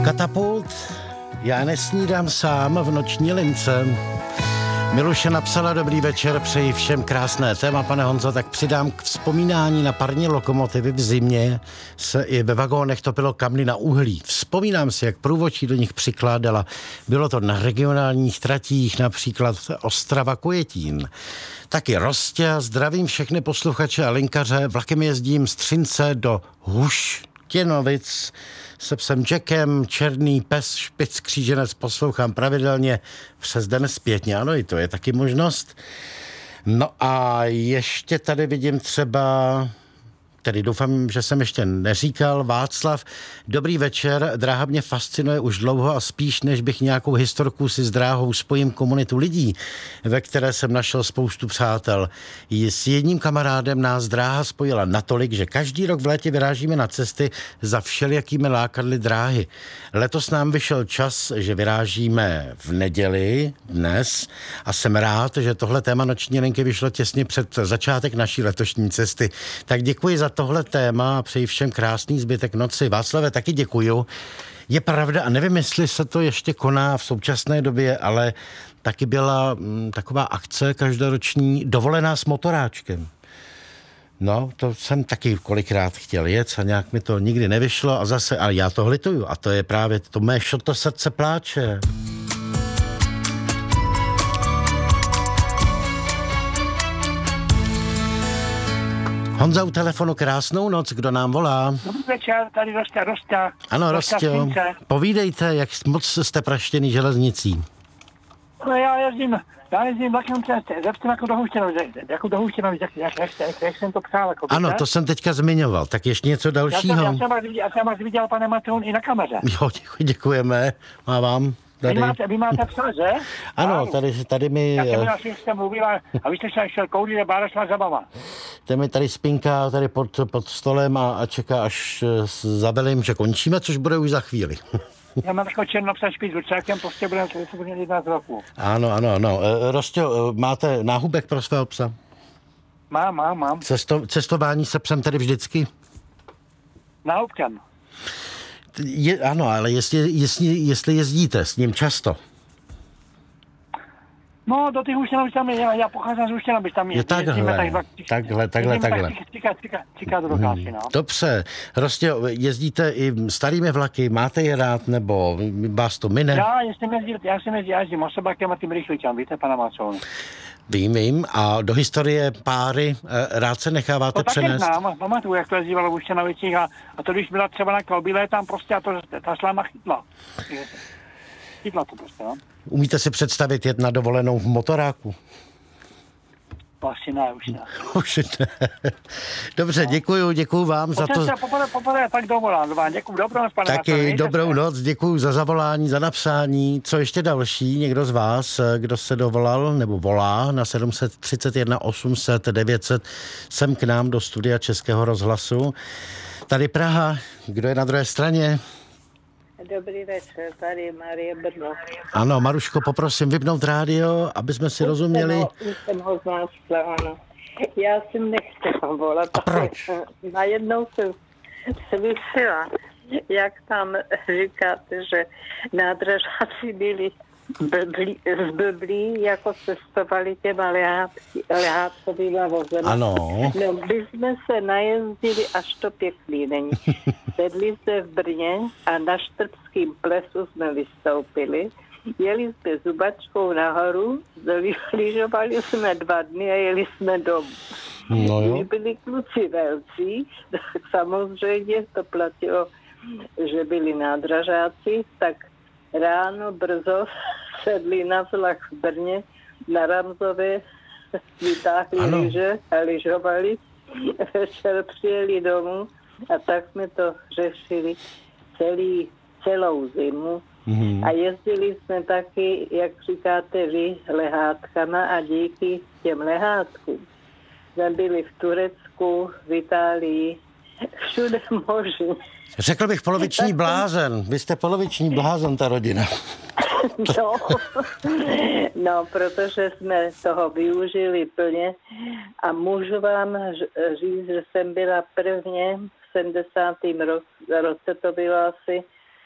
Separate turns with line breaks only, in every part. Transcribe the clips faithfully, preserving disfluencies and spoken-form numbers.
Katapult, já nesnídám sám v noční lince. Miluše napsala dobrý večer, přeji všem krásné téma, pane Honzo, tak přidám k vzpomínání na parní lokomotivy v zimě se i ve vagónech topilo kamny na uhlí. Vzpomínám si, jak průvodčí do nich přikládala. Bylo to na regionálních tratích, například Ostrava Kojetín. Taky Rostě, zdravím všechny posluchače a linkaře, vlakem jezdím z Třince do Huštěnovic se psem Jackem, Černý pes, Špic, kříženec, poslouchám pravidelně přes den zpětně. Ano, i to je taky možnost. No a ještě tady vidím třeba, tedy doufám, že jsem ještě neříkal, Václav. Dobrý večer, dráha mě fascinuje už dlouho a spíš, než bych nějakou historku si s dráhou spojím komunitu lidí, ve které jsem našel spoustu přátel. S jedním kamarádem nás dráha spojila natolik, že každý rok v létě vyrážíme na cesty za všelijakými lákadly dráhy. Letos nám vyšel čas, že vyrážíme v neděli dnes a jsem rád, že tohle téma noční linky vyšlo těsně před začátek naší letošní cesty. Tak děkuji za tohle téma a přeji všem krásný zbytek noci. Václave, taky děkuju. Je pravda, a nevím, jestli se to ještě koná v současné době, ale taky byla m, taková akce každoroční dovolená s motoráčkem. No, to jsem taky kolikrát chtěl jet a nějak mi to nikdy nevyšlo a zase, ale já to lituju a to je právě to mé šoto srdce pláče. Honza u telefonu, krásnou noc, kdo nám volá?
Dobrý večer, tady Rostě, Rostě.
Ano, Rostě, povídejte, jak moc jste praštěný železnicí.
No já jezdím, já jezdím vlakem přes, zeptám jako do Huštěnovic, jako do Huštěnovic, jak, jak, jak, jak, jak jsem to psal. Jako,
ano, to jsem teďka zmiňoval, tak ještě něco dalšího.
Já jsem, já jsem, vás, viděl, já jsem vás viděl, pane Matoun, i na kameře.
Jo, děkuji, děkujeme, má vám. Tady.
Vy máte, vy máte psa, že?
Ano, tady, tady mi...
Já jsem asi jste mluvila a vy jste se šel koudit a bára šla zabava.
Ten mi tady spinká tady pod, pod stolem a, a čeká, až zavelím, že končíme, což bude už za chvíli.
Já mám takovou černopsa Špic, určákem prostě budeme bude jedenáct roku.
Ano, ano, ano. E, Rostě, máte náhubek pro svého psa?
Mám, mám, mám.
Cesto, cestování se psem tedy vždycky?
Náhubkem.
Je, ano, ale jestli, jestli, jestli jezdíte s ním často?
No, do těch Huštěnovic tam je, já, já pocházím z Huštěnovic, tam je.
Je takhle, tak, takhle, takhle, takhle.
Cika, cika, cika do Dokásy, no.
Dobře, Rostě, jezdíte i starými vlaky, máte je rád, nebo vás to mine?
Já jsem jezdil, já jsem jezdil, já jezdím osobákem a tím rychličem, víte, pana Maconu.
Vím, vím. A do historie páry rád se necháváte
to
přenést?
To taky znám, pamatuju, jak to jezdívalo v Huštěnovicích a, a to, když byla třeba na Kalbíle, tam prostě a to, ta sláma chytla. Chytla to prostě, no.
Umíte si představit jet na dovolenou v motoráku?
Asi ne, už ne.
Už ne. Dobře, no. děkuju, děkuju vám
Počem
za to.
Se poprvé, poprvé tak dovolám vám. Děkuju, dobrou noc, pane
Taky
Maconu,
dobrou noc, děkuju za zavolání, za napsání. Co ještě další? Někdo z vás, kdo se dovolal nebo volá na sedm set třicet jedna osm set devět set sem k nám do studia Českého rozhlasu. Tady Praha, kdo je na druhé straně?
Dobrý večer, tady je Marie Brno.
Ano, Maruško, poprosím vypnout rádio, aby jsme si rozuměli.
Už jsem ho znášla, ano. Já jsem nechtěla volat.
A proč?
Najednou jsem slyšela, jak tam říkáte, že nádražáci byli blblí, zblblí, jako cestovali těma lehátkovýma vozem.
Ano.
No, my jsme se najezdili, až to pěkný není. Sedli jsme v Brně a na Štrbským plesu jsme vystoupili. Jeli jsme zubačkou nahoru, lyžovali jsme dva dny a jeli jsme domů.
No jo.
Když byli kluci velcí, tak samozřejmě to platilo, že byli nádražáci, tak ráno brzo sedli na vlak v Brně, na Ramzové, vytáhli lyže a lyžovali. Večer přijeli domů a tak jsme to řešili celý, celou zimu. Mm-hmm. A jezdili jsme taky, jak říkáte vy, lehátkama a díky těm lehátkům jsme byli v Turecku, v Itálii, všude možně.
Řekl bych poloviční blázen. Vy jste poloviční blázen, ta rodina.
No, no, protože jsme toho využili plně a můžu vám říct, že jsem byla prvně v sedmdesátém roce, to bylo asi,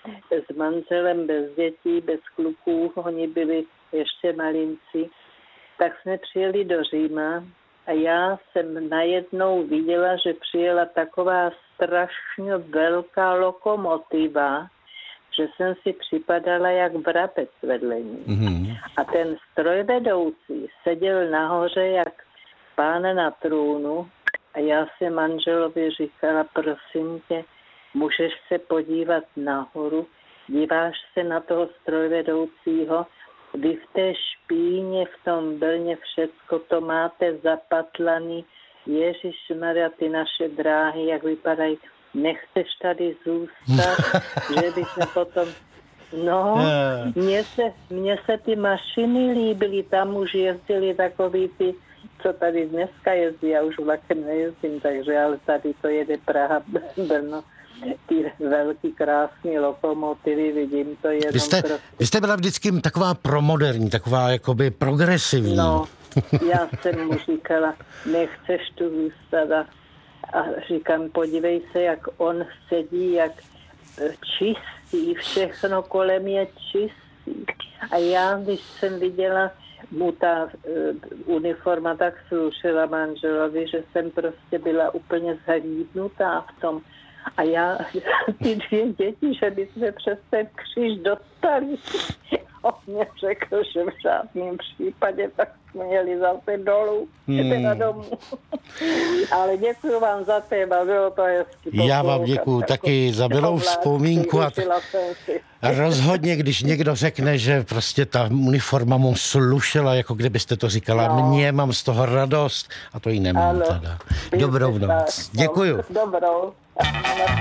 s manželem bez dětí, bez kluků, oni byli ještě malinci, tak jsme přijeli do Říma a já jsem najednou viděla, že přijela taková strašně velká lokomotiva, že jsem si připadala jak vrabec vedle ní. Mm-hmm. A ten strojvedoucí seděl nahoře jak pán na trůnu a já se manželovi říkala, prosím tě, můžeš se podívat nahoru, díváš se na toho strojvedoucího, vy v té špíně, v tom Brně všecko to máte zapatlaný, Ježišmarja, ty naše dráhy, jak vypadají, nechceš tady zůstat, že bychom potom... No, mně se, mně se ty mašiny líbily, tam už jezdili takový ty, co tady dneska jezdí, já už vlakem nejezdím, takže ale tady to jede Praha, Brno, ty velký krásný lokomotivy, vidím to jenom
vy jste,
prostě.
Vy jste byla vždycky taková promoderní, taková jakoby progresivní.
No, já jsem mu říkala, nechceš tu zůstat a, a říkám, podívej se, jak on sedí, jak čistý, všechno kolem je čistý. A já, když jsem viděla, mu ta uh, uniforma tak slušela manželovi, že jsem prostě byla úplně zhlídnutá v tom. A já, ty dvě děti, že by jsme přes ten kříž dostali. On mě řekl, že v žádném případě tak jsme jeli zase dolů, hmm. teda domů. Ale děkuji vám za téma, bylo to hezky.
Já vám děkuji taky za milou vzpomínku. A, t- a rozhodně, když někdo řekne, že prostě ta uniforma mu slušela, jako kdybyste to říkala, no. Mně mám z toho radost a to jí nemám. Ano, teda. Dobrou noc. Děkuju.
Dobrou.